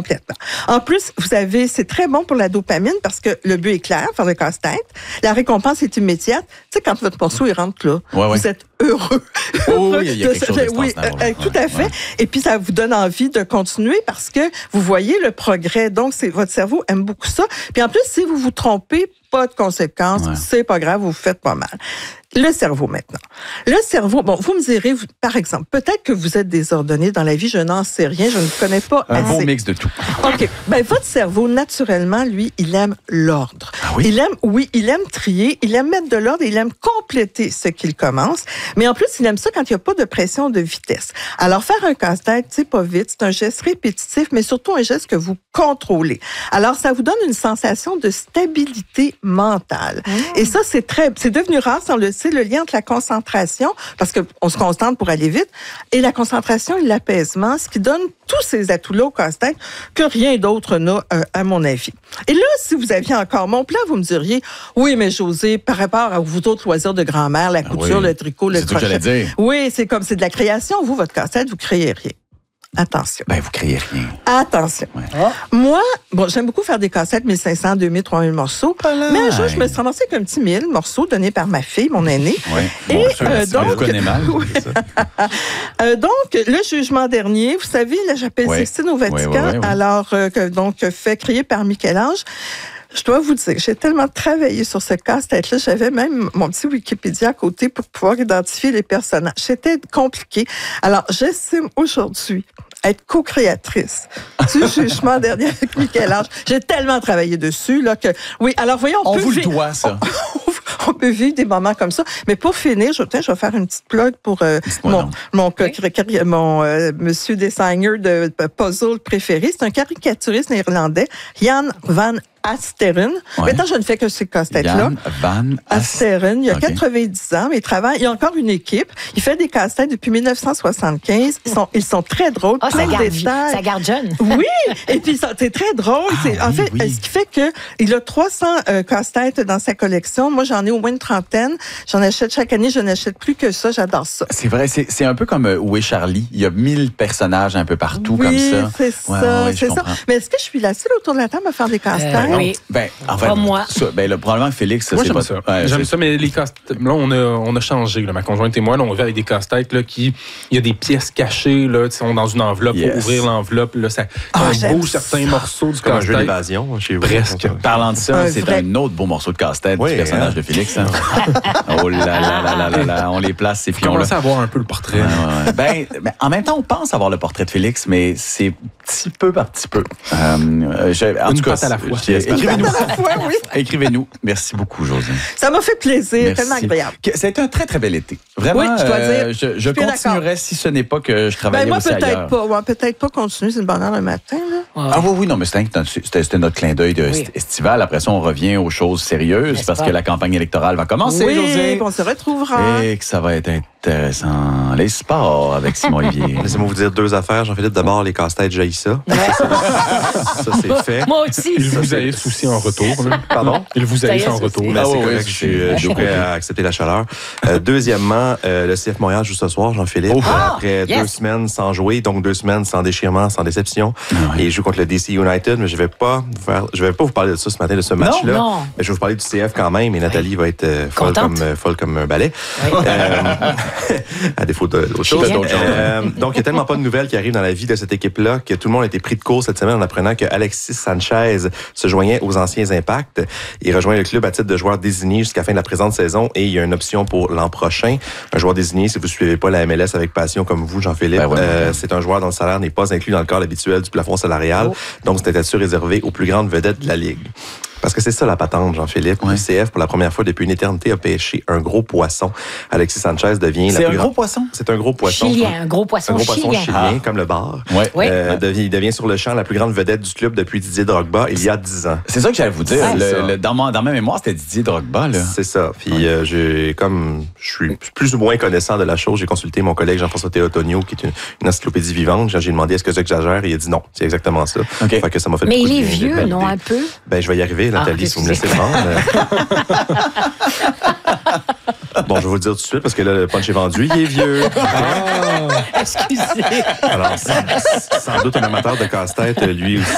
complètement. En plus, c'est très bon pour la dopamine parce que le but est clair, faire le casse-tête. La récompense est immédiate. Tu sais, quand votre morceau, il rentre là, vous êtes heureux. Oui, il y a quelque chose de tout à fait. Et puis, ça vous donne envie de continuer parce que vous voyez le progrès. Donc, votre cerveau aime beaucoup ça. Puis en plus, si vous vous trompez, pas de conséquences, c'est pas grave, vous faites pas mal. Le cerveau, maintenant. Le cerveau, vous me direz, par exemple, peut-être que vous êtes désordonné dans la vie, je n'en sais rien, je ne connais pas assez. Un bon mix de tout. OK. Votre cerveau, naturellement, lui, il aime l'ordre. Ah oui? Il aime trier, il aime mettre de l'ordre, il aime compléter ce qu'il commence. Mais en plus, il aime ça quand il n'y a pas de pression de vitesse. Alors, faire un casse-tête, c'est pas vite, c'est un geste répétitif, mais surtout un geste que vous contrôlez. Alors, ça vous donne une sensation de stabilité mentale. Et ça, c'est devenu rare, on le sait, le lien entre la concentration, parce qu'on se concentre pour aller vite, et la concentration et l'apaisement, ce qui donne tous ces atouts-là au casse-tête que rien d'autre n'a, à mon avis. Et là, si vous aviez encore mon plan, vous me diriez, oui, mais Josée, par rapport à vos autres loisirs de grand-mère, la couture, le tricot, le crochet. C'est ce que j'allais dire. Oui, c'est de la création. Vous, votre casse-tête, vous créez rien. Attention. Vous créez rien. Attention. Ouais. Moi, j'aime beaucoup faire des cassettes, 1500, 2000, 3000 morceaux. Mais un jour, je me suis ramassée avec un petit 1000 morceaux donnés par ma fille, mon aînée. Oui. Donc, on vous connaît mal. Donc, le jugement dernier, vous savez, la chapelle Sixtine au Vatican, alors, fait créer par Michel-Ange. Je dois vous dire, j'ai tellement travaillé sur ce casse-tête-là, j'avais même mon petit Wikipédia à côté pour pouvoir identifier les personnages. C'était compliqué. Alors, j'estime aujourd'hui être co-créatrice du jugement dernier avec Michel-Ange. J'ai tellement travaillé dessus là que oui. Alors voyons, on vous le doit ça. On peut vivre des moments comme ça. Mais pour finir, je vais faire une petite plug pour mon monsieur designer de puzzle préféré. C'est un caricaturiste néerlandais, Jan van Asteren. Maintenant, je ne fais que ces casse-têtes-là. Jan van Asteren, il a 90 ans, mais il a encore une équipe. Il fait des casse-têtes depuis 1975. Ils sont très drôles. Ça garde jeune. Oui, et puis c'est très drôle. Ce qui fait qu'il a 300 casse-têtes dans sa collection. Moi, j'en ai au moins une trentaine. J'en achète chaque année. Je n'achète plus que ça. J'adore ça. C'est vrai. C'est un peu comme Où est Charlie? Il y a 1000 personnages un peu partout comme ça. C'est ça. Mais est-ce que je suis la seule autour de la table à faire des casse-têtes? Oui. Pas moi. Probablement Félix, moi, c'est pas ça. J'aime ça, mais les casse-têtes, là, on a changé. Là, ma conjointe et moi, là, on vit avec des casse-têtes là, il y a des pièces cachées, là, sont dans une enveloppe. Pour ouvrir l'enveloppe, là, ça bouge certains morceaux du casse-tête. Un jeu d'évasion chez vous. Presque. Parlant de ça, c'est un autre beau morceau de casse-tête du personnage de Félix. Hein. Oh là, on les place, ces pions-là. On commence à voir un peu le portrait. En même temps, on pense avoir le portrait de Félix, mais c'est petit peu par petit peu. En tout cas, à la fois. Écrivez-nous. Merci beaucoup, Josée. Ça m'a fait plaisir. Tellement agréable. C'était un très, très bel été. Vraiment, oui, je dois dire. Je continuerai si ce n'est pas que je travaillais aussi ailleurs. Peut-être pas continuer, c'est une bonne heure le matin. Là. Oui, non, mais c'était notre clin d'œil estival. Après ça, on revient aux choses sérieuses parce que la campagne électorale va commencer, Josée. On se retrouvera. Et que ça va être intéressant. Les sports avec Simon Olivier. Laissez-moi vous dire deux affaires. Jean-Philippe, d'abord, les casse-têtes, j'haïs ça. Ça, c'est fait. Moi aussi. Il vous haïsse aussi en retour. Là. Pardon? Il vous haïsse en retour. C'est correct, je suis prêt à accepter la chaleur. Deuxièmement, le CF Montréal joue ce soir, Jean-Philippe. Après 2 semaines sans jouer, donc 2 semaines sans déchirement, sans déception. Et il joue contre le DC United, mais je vais pas vous parler de ça ce matin, de ce match-là. Non. Mais je vais vous parler du CF quand même, et Nathalie va être folle comme un balai. À défaut d'autres choses. Donc, il n'y a tellement pas de nouvelles qui arrivent dans la vie de cette équipe-là que tout le monde a été pris de court cette semaine en apprenant que Alexis Sanchez se joignait aux anciens Impacts. Il rejoint le club à titre de joueur désigné jusqu'à la fin de la présente saison et il y a une option pour l'an prochain. Un joueur désigné, si vous ne suivez pas la MLS avec passion comme vous, Jean-Philippe, c'est un joueur dont le salaire n'est pas inclus dans le cadre habituel du plafond salarial. Donc, c'est un statut réservé aux plus grandes vedettes de la Ligue. Parce que c'est ça la patente, Jean-Philippe. Le CF, pour la première fois depuis une éternité, a pêché un gros poisson. Alexis Sanchez devient... C'est un gros poisson? C'est un gros poisson. Chilien, un gros poisson chilien, comme le bar. Il devient sur le champ la plus grande vedette du club depuis Didier Drogba il y a 10 ans. C'est ça que j'allais vous dire. Dans ma mémoire, c'était Didier Drogba. Là. C'est ça. Puis je suis plus ou moins connaissant de la chose, j'ai consulté mon collègue Jean-François Théotonio, qui est une encyclopédie vivante. J'ai demandé est-ce que j'exagère et il a dit non. C'est exactement ça. Okay. Fait que ça m'a fait mais il est vieux, non, un peu? Je vais y arriver. Nathalie, si vous me laissez prendre. Bon, je vais vous le dire tout de suite parce que là, le punch est vendu. Il est vieux. Excusez. Alors, sans doute un amateur de casse-tête, lui aussi.